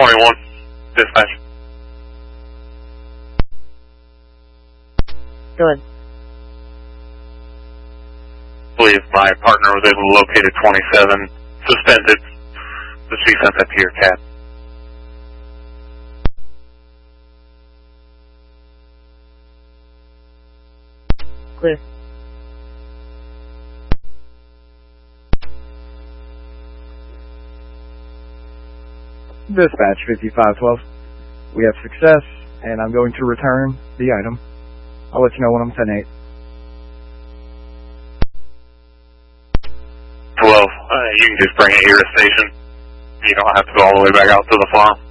21, dispatch. Go ahead. I believe my partner was able to locate a 27 suspended, so she sent that to your cab. Clear. Dispatch 5512. We have success, and I'm going to return the item. I'll let you know when I'm 10-8. 12, you can just bring it here to station. You don't have to go all the way back out to the farm.